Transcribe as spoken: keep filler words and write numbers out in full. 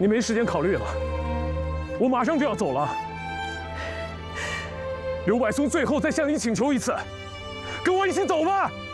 你没时间考虑了，我马上就要走了。刘柏松最后再向你请求一次，跟我一起走吧。